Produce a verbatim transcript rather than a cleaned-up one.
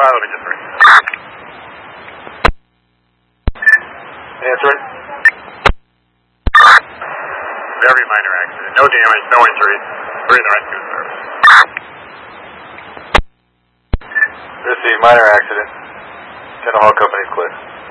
five, let me get three. Answering. Very minor accident. No damage, no injury. We're in the rescue service. This is a minor accident. Channel Hall Company clear.